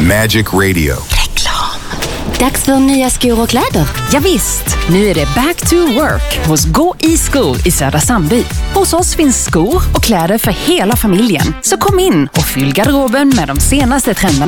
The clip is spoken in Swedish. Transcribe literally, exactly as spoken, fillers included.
Magic Radio. Dags för nya skor och kläder. Ja visst, nu är det back to work hos Gå i skor i Södra Sandby. Hos oss finns skor och kläder för hela familjen. Så kom in och fyll garderoben med de senaste trenderna.